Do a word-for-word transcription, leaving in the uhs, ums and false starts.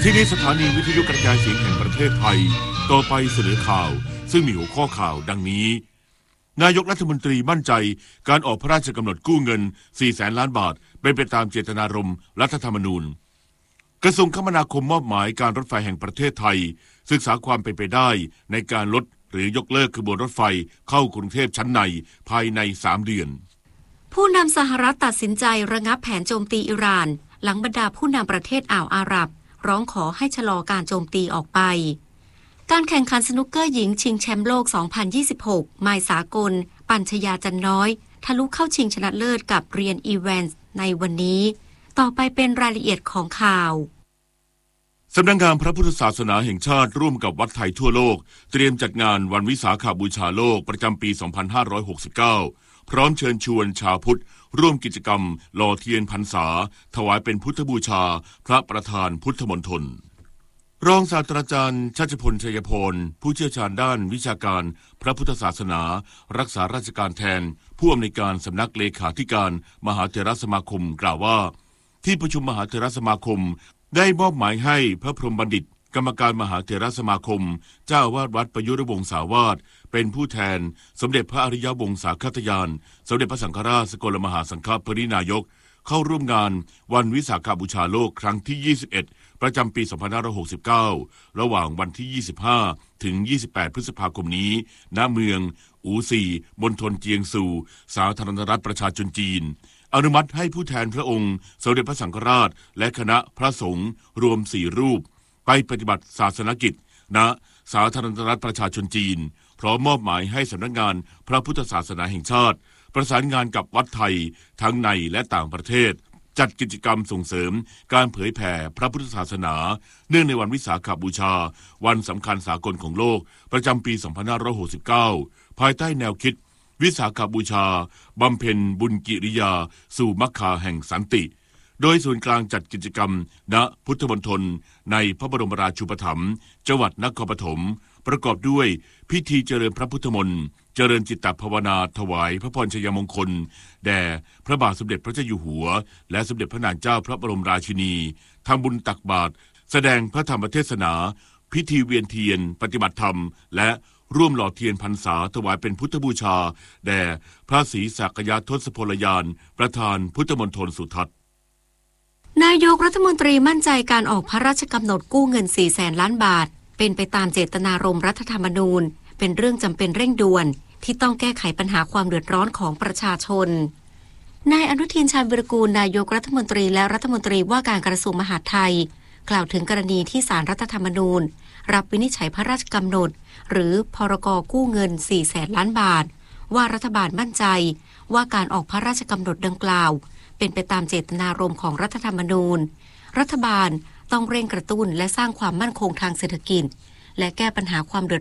ที่นี่สถานีวิทยุกระจายเสียงแห่งประเทศไทยต่อไปเสนอข่าวซึ่งมีหัวข้อข่าวดังนี้นายกรัฐมนตรีมั่นใจการออกพระราชกำหนดกู้เงิน สี่แสน ล้านบาทเป็นไปตามเจตนารมณ์รัฐธรรมนูญกระทรวงคมนาคมมอบหมายการรถไฟแห่งประเทศไทยศึกษาความเป็นไปได้ในการลดหรือยกเลิกขบวนรถไฟเข้ากรุงเทพชั้นในภายในสามเดือนผู้นำสหรัฐตัดสินใจระงับแผนโจมตีอิหร่านหลังบรรดาผู้นำประเทศอ่าวอาหรับร้องขอให้ชะลอการโจมตีออกไปการแข่งขันสนุกเกอร์หญิงชิงแชมป์โลก สองพันยี่สิบหก มายสากลปัญชยาจันน้อยทะลุเข้าชิงชนะเลิศกับเรียนอีแวนส์ในวันนี้ต่อไปเป็นรายละเอียดของข่าวสำนักงานพระพุทธศาสนาแห่งชาติร่วมกับวัดไทยทั่วโลกเตรียมจัดงานวันวิสาขบูชาโลกประจำปี สองพันห้าร้อยหกสิบเก้า พร้อมเชิญชวนชาวพุทธร่วมกิจกรรมหล่อเทียนพรรษาถวายเป็นพุทธบูชาพระประธานพุทธมณฑลรองศาสตราจารย์ชัชพลชัยพรผู้เชี่ยวชาญด้านวิชาการพระพุทธศาสนารักษาราชการแทนผู้อำนวยการสำนักเลขาธิการมหาเถรสมาคมกล่าวว่าที่ประชุมมหาเถรสมาคมได้มอบหมายให้พระพรหมบัณฑิตกรรมการมหาเถรสมาคมเจ้าอาวาสวัดประยุรวงศาวาสเป็นผู้แทนสมเด็จพระอริยวงศาคตยานสมเด็จพระสังฆราชสกลมหาสังฆปรินายกเข้าร่วมงานวันวิสาขบูชาโลกครั้งที่ยี่สิบเอ็ดประจำปี สองพันห้าร้อยหกสิบเก้า ระหว่างวันที่ยี่สิบห้าถึงยี่สิบแปดพฤษภาคมนี้ณเมืองอูซีมณฑลเจียงซูสาธารณรัฐประชาชนจีนอนุมัติให้ผู้แทนพระองค์สมเด็จพระสังฆราชและคณะพระสงฆ์รวมสี่รูปไปปฏิบัติศาสนกิจณสาธารณรัฐประชาชนจีนพร้อมมอบหมายให้สำนักงานพระพุทธศาสนาแห่งชาติประสานงานกับวัดไทยทั้งในและต่างประเทศจัดกิจกรรมส่งเสริมการเผยแผ่พระพุทธศาสนาเนื่องในวันวิสาขบูชาวันสำคัญสากลของโลกประจำปี สองพันห้าร้อยหกสิบเก้า ภายใต้แนวคิดวิสาขบูชาบำเพ็ญบุญกิริยาสู่มรรคาแห่งสันติโดยส่วนกลางจัดกิจกรรมณพุทธมณฑลในพระบรมราชูปถัมภ์จังหวัดนครปฐมประกอบด้วยพิธีเจริญพระพุทธมนต์เจริญจิตตภาวนาถวายพระพรชัยมงคลแด่พระบาทสมเด็จพระเจ้าอยู่หัวและสมเด็จพระนางเจ้าพระบรมราชินีทำบุญตักบาตรแสดงพระธรรมเทศนาพิธีเวียนเทียนปฏิบัติธรรมและร่วมหล่อเทียนพรรษาถวายเป็นพุทธบูชาแด่พระศรีสักยทศพลยานประธานพุทธมณฑลสุทัศน์นายกรัฐมนตรีมั่นใจการออกพระราชกำหนดกู้เงิน สี่แสน ล้านบาทเป็นไปตามเจตนารมณ์รัฐธรรมนูญเป็นเรื่องจำเป็นเร่งด่วนที่ต้องแก้ไขปัญหาความเดือดร้อนของประชาชนนายอนุทินชาญวิรากูลนายกรัฐมนตรีและรัฐมนตรีว่าการกระทรวงมหาดไทยกล่าวถึงกรณีที่ศาลรัฐธรรมนูญรับวินิจฉัยพระราชกำหนดหรือพรก.กู้เงิน สี่แสน ล้านบาทว่ารัฐบาลมั่นใจว่าการออกพระราชกำหนดดังกล่าวเป็นไปตามเจตนารมณ์ของรัฐธรรมนูญรัฐบาลต้องเร่งกระตุ้นและสร้างความมั่นคงทางเศรษฐกิจและแก้ปัญหาความเดือด